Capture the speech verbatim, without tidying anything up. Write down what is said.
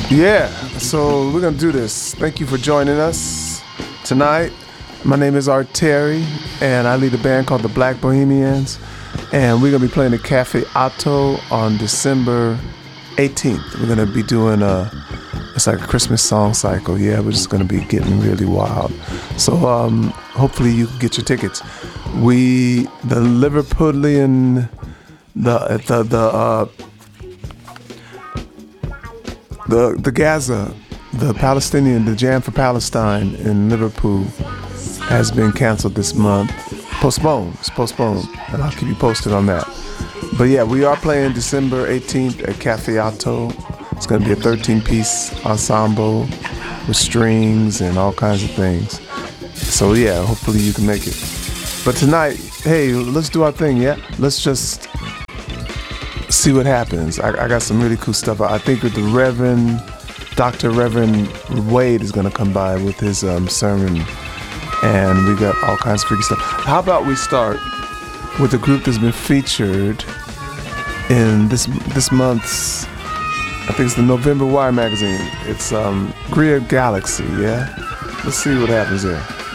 Yeah, so we're gonna do this. Thank you for joining us tonight. My name is Art Terry, and I lead a band called the Black Bohemians, and we're gonna be playing at Cafe Otto on December eighteenth. We're gonna be doing a, it's like a Christmas song cycle. Yeah, we're just gonna be getting really wild. So um, hopefully you can get your tickets. We, the Liverpudlian, the the the. Uh, The the Gaza, the Palestinian, the Jam for Palestine in Liverpool has been canceled this month. Postponed. It's postponed. And I'll keep you posted on that. But yeah, we are playing December eighteenth at Cafe Otto. It's going to be a thirteen-piece ensemble with strings and all kinds of things. So yeah, hopefully you can make it. But tonight, hey, let's do our thing, yeah? Let's just see what happens. I, I got some really cool stuff. I think that the Reverend, Doctor Reverend Wade is going to come by with his um, sermon, and we got all kinds of freaky stuff. How about we start with a group that's been featured in this this month's, I think it's the November Wire magazine. It's um, Greer Galaxy, yeah? Let's see what happens there.